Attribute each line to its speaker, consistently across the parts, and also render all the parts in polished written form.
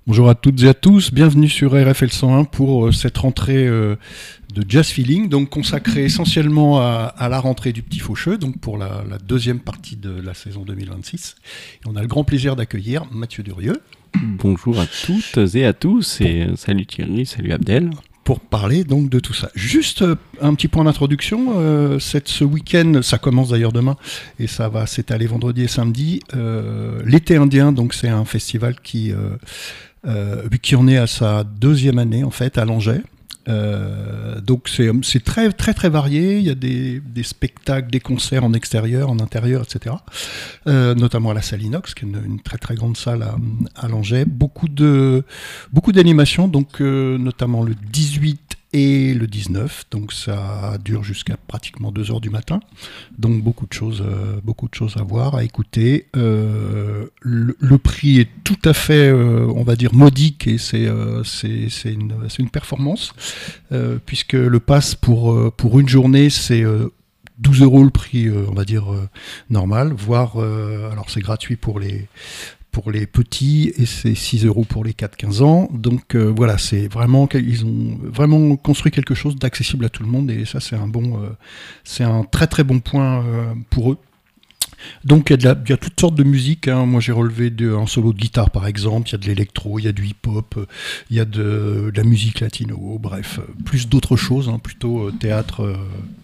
Speaker 1: Bonjour à toutes et à tous, bienvenue sur RFL 101 pour cette rentrée de Jazz Feeling, donc consacrée essentiellement à la rentrée du Petit Faucheux, donc pour la deuxième partie de la saison 2026. Et on a le grand plaisir d'accueillir Mathieu Durieux.
Speaker 2: Bonjour à toutes et à tous, et salut Thierry, salut Abdel.
Speaker 1: Pour parler donc de tout ça. Juste un petit point d'introduction, ce week-end, ça commence d'ailleurs demain, et ça va s'étaler vendredi et samedi, l'été indien, donc c'est un festival qui en est à sa deuxième année en fait à Langeais. Donc c'est très très très varié. Il y a des spectacles, des concerts en extérieur, en intérieur, etc. Notamment à la salle Inox, qui est une très très grande salle à Langeais. Beaucoup d'animations, donc notamment le 18 et le 19. Donc ça dure jusqu'à pratiquement 2h du matin. Donc beaucoup de choses à voir, à écouter. Le prix est tout à fait, on va dire, modique, et c'est une performance, puisque le pass pour une journée, c'est 12 € le prix, on va dire, normal, voire, alors c'est gratuit pour les petits, et c'est 6 € pour les 4-15 ans. Donc voilà, ils ont vraiment construit quelque chose d'accessible à tout le monde, et ça c'est un très très bon point pour eux. Donc il y a toutes sortes de musique, hein. Moi j'ai relevé un solo de guitare par exemple, il y a de l'électro, il y a du hip-hop, il y a de la musique latino, bref, plus d'autres choses, hein, plutôt théâtre.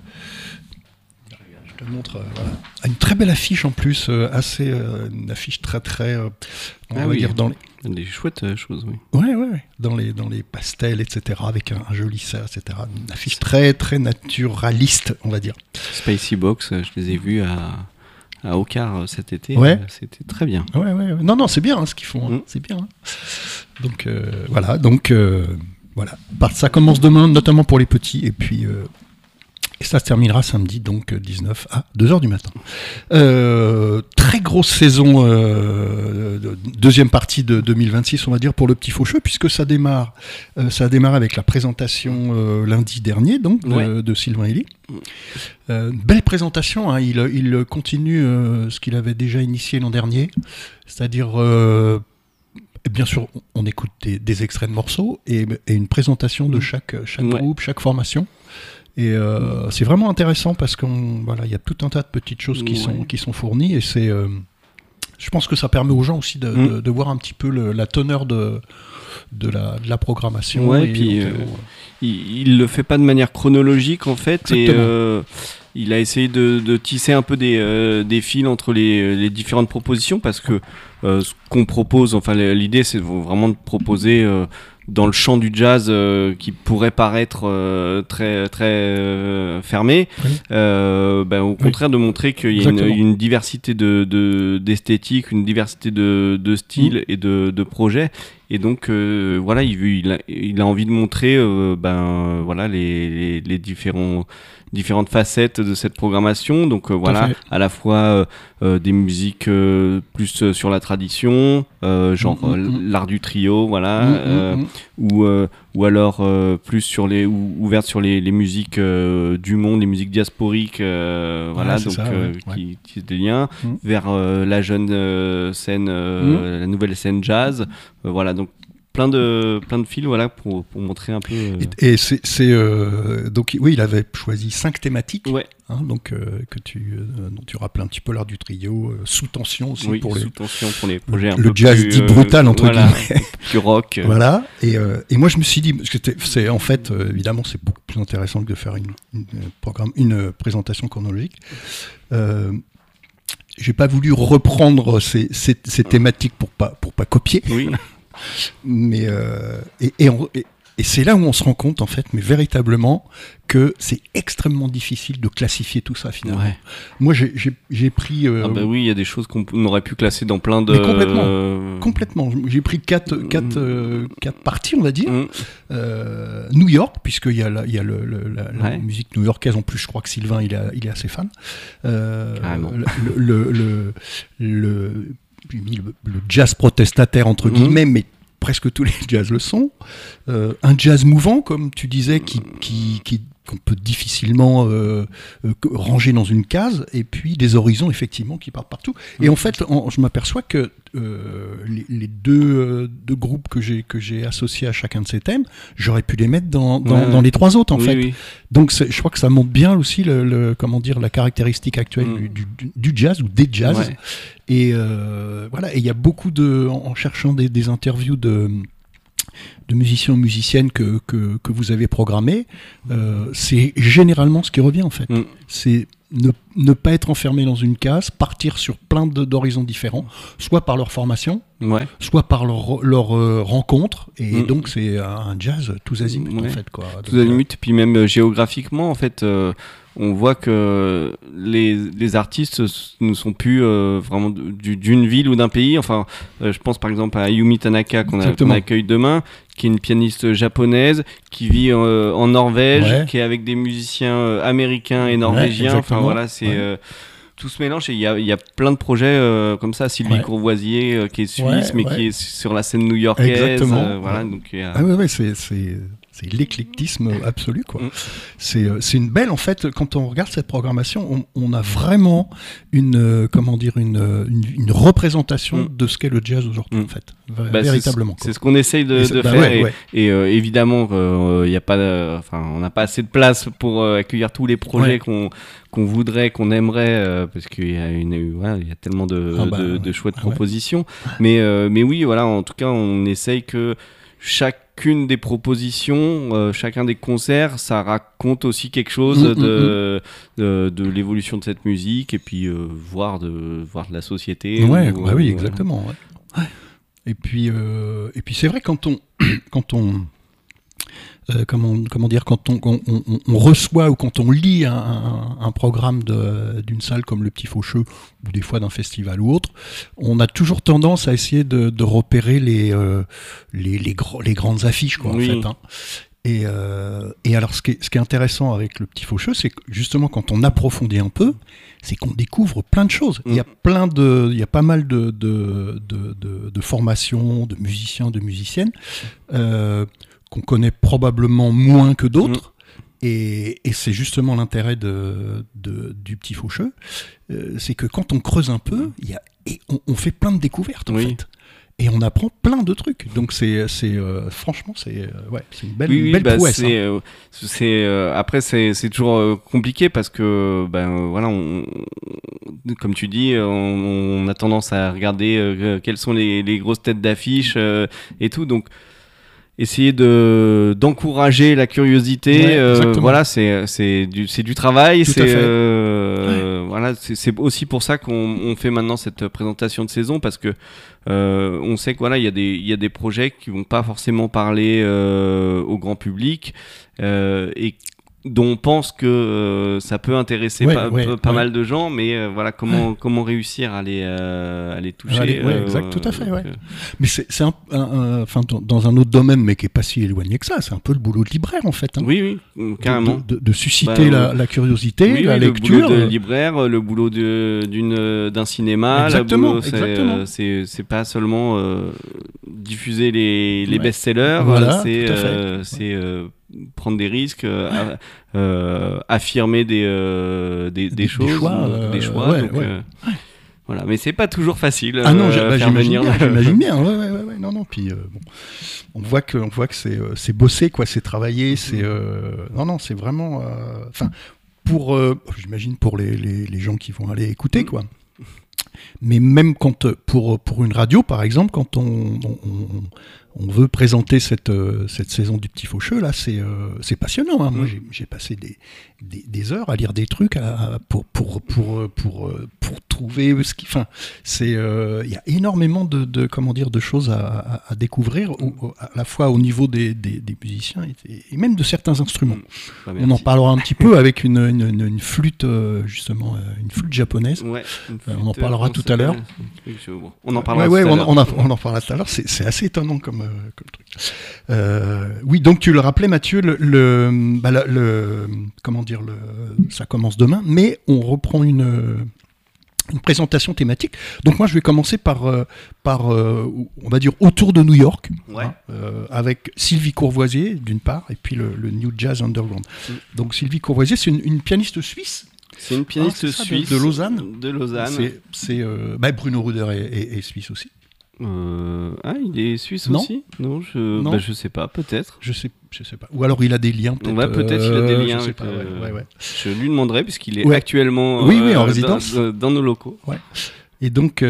Speaker 1: Je te montre, voilà. Une très belle affiche en plus, une affiche très très, on va dire dans
Speaker 2: des chouettes choses, oui.
Speaker 1: Ouais, dans les pastels, etc., avec un joli cerf, etc. Une affiche très très naturaliste, on va dire.
Speaker 2: Spicy Box, je les ai vus à Ocar cet été,
Speaker 1: ouais.
Speaker 2: C'était très bien.
Speaker 1: Ouais. Non, c'est bien, hein, ce qu'ils font, hein. C'est bien. Hein. Donc voilà, voilà. Ça commence demain, notamment pour les petits, et puis et ça se terminera samedi, donc 19 à 2h du matin. Très grosse saison, deuxième partie de 2026, on va dire, pour le Petit Faucheux, puisque ça a démarré avec la présentation lundi dernier, donc de Sylvain Elie. Belle présentation, hein. Il continue ce qu'il avait déjà initié l'an dernier, c'est-à-dire bien sûr on écoute des extraits de morceaux et une présentation de chaque groupe, chaque formation. Et c'est vraiment intéressant parce qu'il y a tout un tas de petites choses qui sont fournies, et je pense que ça permet aux gens aussi de voir un petit peu la teneur de la programmation.
Speaker 2: Ouais, et puis il le fait pas de manière chronologique en fait. Exactement. Et il a essayé de tisser un peu des fils entre les différentes propositions, parce que ce qu'on propose, enfin l'idée c'est vraiment de proposer dans le champ du jazz qui pourrait paraître très très fermé, au contraire de montrer qu'il y a une diversité d'esthétique, une diversité de styles et de projets. Et donc il a envie de montrer les différentes facettes de cette programmation. Donc à la fois des musiques plus sur la tradition, l'art du trio, ou alors plus ouvertes sur les musiques du monde, les musiques diasporiques, qui tissent des liens vers la jeune scène, la nouvelle scène jazz, donc plein de fils, pour montrer un peu.
Speaker 1: Et donc oui, il avait choisi 5 thématiques, dont tu rappelles un petit peu l'art du trio, sous tension aussi, pour
Speaker 2: les projets un peu
Speaker 1: le jazz
Speaker 2: plus,
Speaker 1: dit brutal entre guillemets,
Speaker 2: plus rock.
Speaker 1: Voilà. Et moi je me suis dit, parce que c'est en fait évidemment c'est beaucoup plus intéressant que de faire une présentation chronologique. J'ai pas voulu reprendre ces thématiques pour pas copier.
Speaker 2: Oui.
Speaker 1: Mais et c'est là où on se rend compte en fait, mais véritablement, que c'est extrêmement difficile de classifier tout ça finalement. Ouais. Moi j'ai pris
Speaker 2: il y a des choses qu'on aurait pu classer dans plein de...
Speaker 1: Mais complètement. J'ai pris quatre parties, on va dire. New York, puisqu'il y a la musique new-yorkaise. En plus, je crois que Sylvain il est assez fan. Le jazz protestataire entre guillemets, mais presque tous les jazz le sont. Un jazz mouvant, comme tu disais, qui qu'on peut difficilement ranger dans une case, et puis des horizons effectivement qui partent partout. Et en fait, je m'aperçois que les deux groupes que j'ai associés à chacun de ces thèmes, j'aurais pu les mettre dans les trois autres en fait. Oui. Donc je crois que ça montre bien aussi comment dire, la caractéristique actuelle du jazz ou des jazz. Ouais. Et voilà, et il y a beaucoup en cherchant des interviews de musiciens ou musiciennes que vous avez programmés, c'est généralement ce qui revient en fait. C'est ne pas être enfermé dans une case, partir sur plein d'horizons différents, soit par leur formation, soit par leur rencontre, et donc c'est un jazz tous azimuts en fait, quoi.
Speaker 2: Tous azimuts, puis même géographiquement en fait, on voit que les artistes ne sont plus vraiment d'une ville ou d'un pays. Enfin, je pense par exemple à Yumi Tanaka qu'on accueille demain, qui est une pianiste japonaise qui vit en Norvège, qui est avec des musiciens américains et norvégiens. Enfin voilà, c'est tout se mélange, et il y a plein de projets comme ça. Sylvie Courvoisier qui est suisse mais qui est sur la scène new-yorkaise. Voilà, donc
Speaker 1: c'est l'éclectisme absolu, quoi. C'est une belle, en fait, quand on regarde cette programmation, on a vraiment une représentation de ce qu'est le jazz aujourd'hui, en fait. Véritablement.
Speaker 2: C'est ce qu'on essaye de faire, et évidemment, y a pas, on n'a pas assez de place pour accueillir tous les projets qu'on voudrait, qu'on aimerait, parce qu'il y a il y a tellement de choix de propositions. Mais oui, voilà, en tout cas, on essaye que chacune des propositions, chacun des concerts, ça raconte aussi quelque chose de l'évolution de cette musique, et puis voir de la société.
Speaker 1: Oui, exactement. Ouais. Et puis c'est vrai, quand on reçoit ou quand on lit un programme d'une salle comme le Petit Faucheux, ou des fois d'un festival ou autre, on a toujours tendance à essayer de repérer les grandes affiches, quoi, en fait. Hein. Et alors, ce qui est intéressant avec le Petit Faucheux, c'est que justement, quand on approfondit un peu, c'est qu'on découvre plein de choses. Il y a pas mal de formations, de musiciens, de musiciennes, qu'on connaît probablement moins que d'autres, et c'est justement l'intérêt du Petit Faucheux, c'est que quand on creuse un peu, on fait plein de découvertes, en fait. Et on apprend plein de trucs. Donc franchement, c'est une belle prouesse.
Speaker 2: Après, c'est toujours compliqué, parce que voilà, comme tu dis, on a tendance à regarder quelles sont les grosses têtes d'affiche et tout. Donc essayer d'encourager la curiosité, voilà, c'est du travail. Voilà, c'est aussi pour ça qu'on fait maintenant cette présentation de saison, parce que on sait que voilà, il y a des projets qui vont pas forcément parler au grand public, et dont on pense que ça peut intéresser pas mal de gens, mais voilà, comment réussir à les toucher.
Speaker 1: Tout à fait. Mais c'est dans un autre domaine, mais qui est pas si éloigné que ça, c'est un peu le boulot de libraire, en fait. Hein.
Speaker 2: Oui, carrément.
Speaker 1: De susciter la curiosité, la lecture.
Speaker 2: Le boulot de libraire, le boulot d'un cinéma.
Speaker 1: Exactement.
Speaker 2: C'est pas seulement diffuser les best-sellers, c'est prendre des risques, affirmer des choses, des choix. Voilà, mais c'est pas toujours facile.
Speaker 1: Ah non, j'imagine bien. Non. Puis on voit que c'est bossé, quoi, c'est travaillé, c'est c'est vraiment. J'imagine pour les gens qui vont aller écouter, quoi. Mais même pour une radio, par exemple, quand on veut présenter cette saison du Petit Faucheux, là, c'est passionnant. Hein. Moi, j'ai passé des heures à lire des trucs pour trouver ce qui. Enfin, il y a énormément de choses à découvrir, à la fois au niveau des musiciens et même de certains instruments. On en parlera un petit peu avec une flûte, justement, une flûte japonaise. On en parlera tout à l'heure.
Speaker 2: On en parlera tout à l'heure.
Speaker 1: On en parlera tout à l'heure. C'est assez étonnant comme truc. Oui, donc tu le rappelais, Mathieu, ça commence demain, mais on reprend une présentation thématique. Donc moi je vais commencer par on va dire autour de New York, avec Sylvie Courvoisier d'une part, et puis le New Jazz Underground. Donc Sylvie Courvoisier, c'est une pianiste suisse.
Speaker 2: C'est une pianiste suisse
Speaker 1: de Lausanne.
Speaker 2: De Lausanne.
Speaker 1: C'est Bruno Ruder est suisse aussi.
Speaker 2: Il est suisse
Speaker 1: non
Speaker 2: aussi? Non, je sais pas, peut-être.
Speaker 1: Je sais pas. Ou alors il a des liens, peut-être.
Speaker 2: Ouais, peut-être il a des liens.
Speaker 1: Je sais pas, ouais.
Speaker 2: Je lui demanderai, puisqu'il est actuellement
Speaker 1: en résidence.
Speaker 2: Dans nos locaux.
Speaker 1: Ouais. Et donc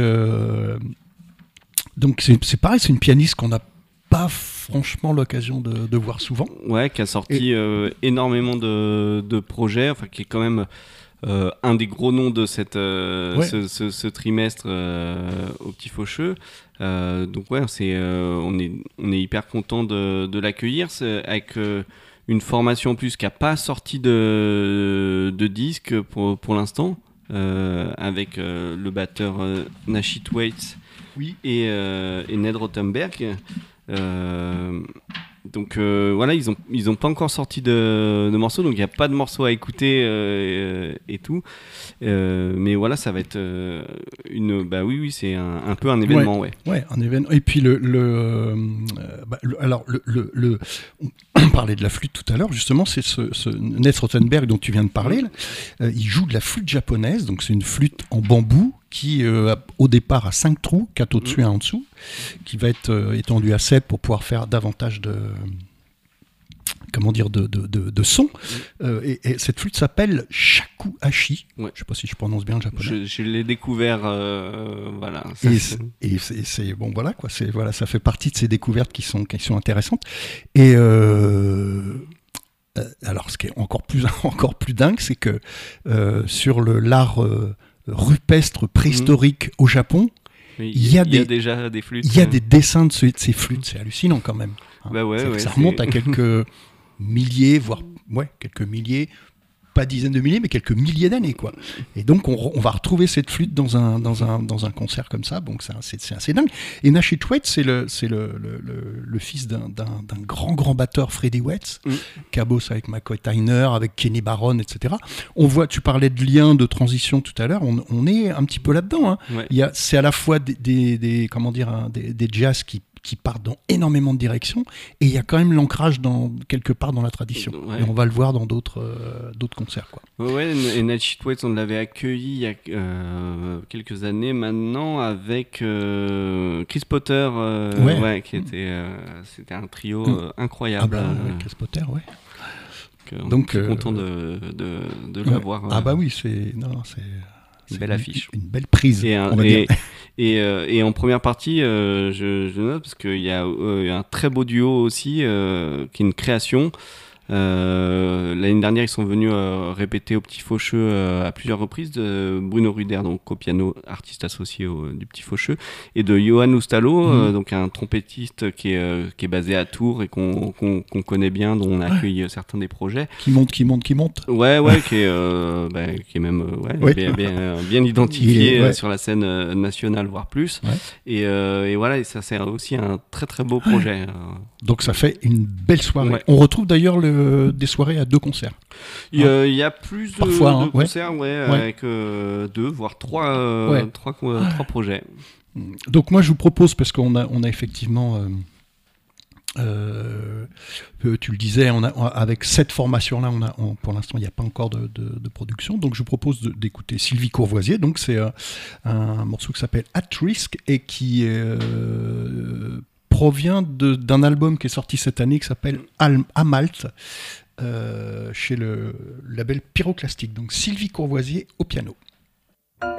Speaker 1: c'est pareil, c'est une pianiste qu'on n'a pas franchement l'occasion de voir souvent.
Speaker 2: Ouais, qui a sorti énormément de projets, enfin qui est quand même... un des gros noms de ce trimestre au Petit Faucheux. Donc ouais, on est hyper content de l'accueillir. C'est avec une formation en plus qui n'a pas sorti de disque pour l'instant, avec le batteur Nashi Thwaites et Ned Rothenberg. Donc voilà, ils ont pas encore sorti de morceaux, donc il n'y a pas de morceaux à écouter et tout. Mais voilà, ça va être c'est un peu un événement, ouais.
Speaker 1: Ouais, un événement. Et puis on parlait de la flûte tout à l'heure, justement, c'est ce Ned Rothenberg dont tu viens de parler. Là. Il joue de la flûte japonaise, donc c'est une flûte en bambou qui au départ a 5 trous, 4 au-dessus et 1 en dessous, qui va être étendue à 7 pour pouvoir faire davantage de son. Et cette flûte s'appelle shakuhachi. Ouais. Je sais pas si je prononce bien le japonais.
Speaker 2: Je l'ai découvert, voilà.
Speaker 1: Et c'est bon, voilà quoi. Ça fait partie de ces découvertes qui sont intéressantes. Et alors, ce qui est encore plus dingue, c'est que sur l'art rupestre préhistorique au Japon, il y a
Speaker 2: déjà des flûtes.
Speaker 1: Il y a des dessins de ces flûtes, c'est hallucinant quand même. Ça remonte à quelques milliers, voire quelques milliers, pas dizaines de milliers, mais quelques milliers d'années, quoi. Et donc on va retrouver cette flûte dans un concert comme ça, donc c'est assez dingue. Et Nashi Thwaites, c'est le fils d'un grand batteur, Freddie Wetz, qui a bossé avec McCoy Tyner, avec Kenny Barron, etc. On voit, tu parlais de liens de transition tout à l'heure, on est un petit peu là-dedans. Hein. Ouais. C'est à la fois des jazz qui partent dans énormément de directions, et il y a quand même l'ancrage quelque part dans la tradition. Ouais. Et on va le voir dans d'autres concerts, quoi.
Speaker 2: Ouais, et Nashi Thwaites, on l'avait accueilli il y a quelques années maintenant avec Chris Potter, qui était c'était un trio incroyable.
Speaker 1: Chris Potter, ouais.
Speaker 2: Donc, je suis content de l'avoir.
Speaker 1: Oui, c'est
Speaker 2: une belle affiche.
Speaker 1: Une belle prise.
Speaker 2: Et en première partie, je note, parce qu'il y a un très beau duo aussi, qui est une création. L'année dernière, ils sont venus répéter au Petit Faucheux à plusieurs reprises, de Bruno Ruder, donc au piano, artiste associé du Petit Faucheux, et de Johan Oustalo, donc un trompettiste qui est basé à Tours et qu'on connaît bien, dont on a accueilli certains des projets.
Speaker 1: Qui monte.
Speaker 2: Ouais, qui est même bien identifié sur la scène nationale, voire plus. Ouais. Et voilà, et ça sert aussi à un très très beau projet.
Speaker 1: Donc ça fait une belle soirée. Ouais. On retrouve d'ailleurs des soirées à 2 concerts.
Speaker 2: Il y a plus de concerts, avec 2 voire 3 projets.
Speaker 1: Donc moi je vous propose, parce qu'on a effectivement, tu le disais, avec cette formation-là, pour l'instant il n'y a pas encore de production. Donc je vous propose d'écouter Sylvie Courvoisier. Donc c'est un morceau qui s'appelle At Risk et qui provient d'un album qui est sorti cette année qui s'appelle À Malte, chez le label Pyroclastique. Donc Sylvie Courvoisier au piano.